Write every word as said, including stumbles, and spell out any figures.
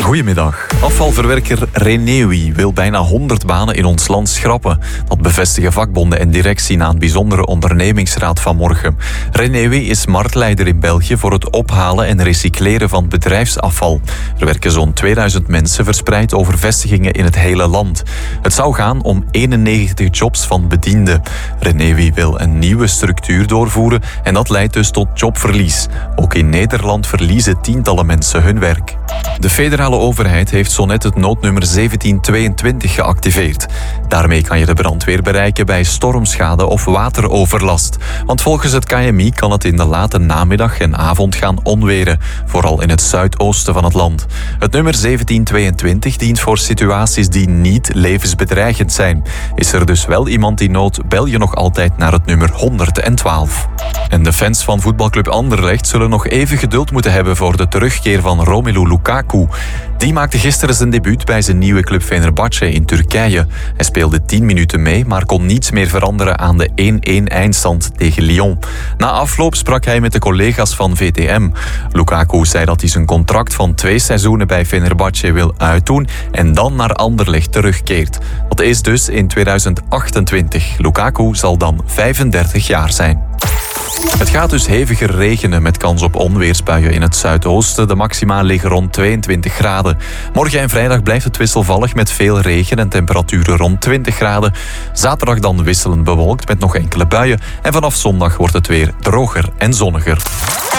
Goedemiddag. Afvalverwerker Renewi wil bijna honderd banen in ons land schrappen. Dat bevestigen vakbonden en directie na een bijzondere ondernemingsraad vanmorgen. Renewi is marktleider in België voor het ophalen en recycleren van bedrijfsafval. Er werken zo'n tweeduizend mensen verspreid over vestigingen in het hele land. Het zou gaan om eenennegentig jobs van bedienden. Renewi wil een nieuwe structuur doorvoeren en dat leidt dus tot jobverlies. Ook in Nederland verliezen tientallen mensen hun werk. De federale overheid heeft zo net het noodnummer zeventien tweeëntwintig geactiveerd. Daarmee kan je de brandweer bereiken bij stormschade of wateroverlast. Want volgens het K M I kan het in de late namiddag en avond gaan onweren, vooral in het zuidoosten van het land. Het nummer zeventien tweeëntwintig dient voor situaties die niet levensbedreigend zijn. Is er dus wel iemand in nood, bel je nog altijd naar het nummer honderdtwaalf. En de fans van voetbalclub Anderlecht zullen nog even geduld moeten hebben voor de terugkeer van Romelu Lukaku. Die maakte gisteren zijn debuut bij zijn nieuwe club Fenerbahce in Turkije. Hij speelde tien minuten mee, maar kon niets meer veranderen aan de één-één eindstand tegen Lyon. Na afloop sprak hij met de collega's van V T M. Lukaku zei dat hij zijn contract van twee seizoenen bij Fenerbahce wil uitdoen en dan naar Anderlecht terugkeert. Dat is dus in tweeduizend achtentwintig. Lukaku zal dan vijfendertig jaar zijn. Het gaat dus heviger regenen met kans op onweersbuien in het zuidoosten. De maxima liggen rond tweeëntwintig graden. Morgen en vrijdag blijft het wisselvallig met veel regen en temperaturen rond twintig graden. Zaterdag dan wisselend bewolkt met nog enkele buien. En vanaf zondag wordt het weer droger en zonniger.